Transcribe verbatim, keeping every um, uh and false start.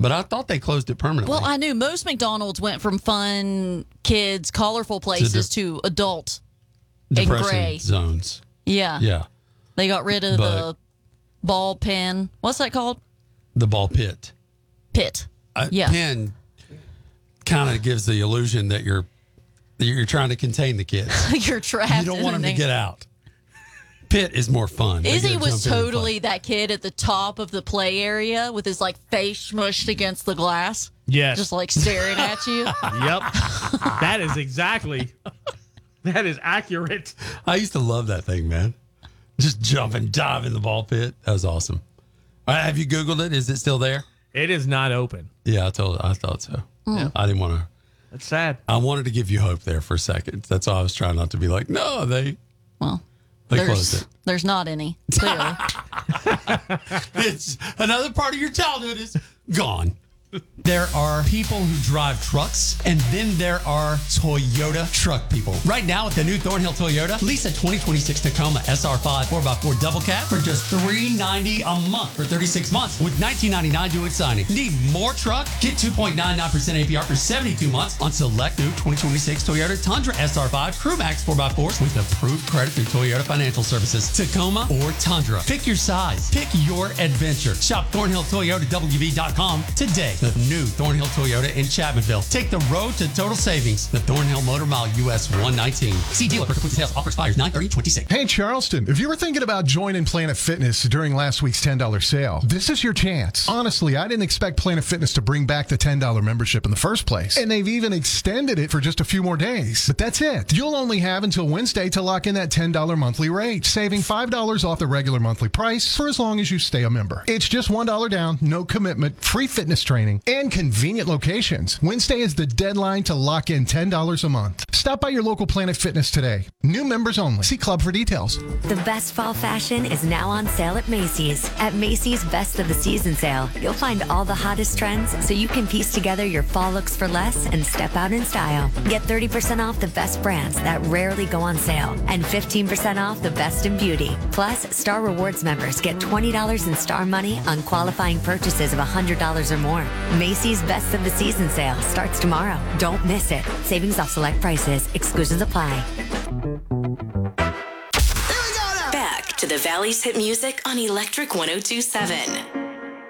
But I thought they closed it permanently. Well, I knew most McDonald's went from fun, kids, colorful places to, de- to adult and gray zones. Yeah. Yeah. They got rid of but the ball pen. What's that called? The ball pit. Pit. A yeah. Pen kind of gives the illusion that you're you're trying to contain the kids. You're trapped. You don't want them to get out. Pit is more fun. Izzy was totally that kid at the top of the play area with his like face smushed against the glass. Yes. Just like staring at you. Yep. That is exactly. That is accurate. I used to love that thing, man. Just jump and dive in the ball pit. That was awesome. All right, have you Googled it? Is it still there? It is not open. Yeah, I told. I thought so. Mm. I didn't want to. That's sad. I wanted to give you hope there for a second. That's all I was trying not to be like, no, they. Well. They there's, closed it. There's not any, clearly. It's another part of your childhood is gone. There are people who drive trucks, and then there are Toyota truck people. Right now at the new Thornhill Toyota, lease a twenty twenty-six Tacoma S R five four by four double cab for just three hundred ninety dollars a month for thirty-six months with nineteen ninety-nine due at signing. Need more truck? Get two point nine nine percent A P R for seventy-two months on select new twenty twenty-six Toyota Tundra S R five Crew Max four by fours with approved credit through Toyota Financial Services. Tacoma or Tundra. Pick your size. Pick your adventure. Shop Thornhill Toyota W V dot com today. The new Thornhill Toyota in Chapmanville. Take the road to total savings. The Thornhill Motor Mile U S one nineteen. See dealer for complete details. Offer expires nine thirty twenty-six. Hey, Charleston, if you were thinking about joining Planet Fitness during last week's ten dollars sale, this is your chance. Honestly, I didn't expect Planet Fitness to bring back the ten dollars membership in the first place. And they've even extended it for just a few more days. But that's it. You'll only have until Wednesday to lock in that ten dollars monthly rate, saving five dollars off the regular monthly price for as long as you stay a member. It's just one dollar down, no commitment, free fitness training, and convenient locations. Wednesday is the deadline to lock in ten dollars a month. Stop by your local Planet Fitness today. New members only. See club for details. The best fall fashion is now on sale at Macy's. At Macy's Best of the Season sale, you'll find all the hottest trends so you can piece together your fall looks for less and step out in style. Get thirty percent off the best brands that rarely go on sale and fifteen percent off the best in beauty. Plus, Star Rewards members get twenty dollars in Star Money on qualifying purchases of one hundred dollars or more. Macy's Best of the Season sale starts tomorrow. Don't miss it. Savings off select prices. Exclusions apply. Back to the Valley's hit music on Electric one oh two point seven.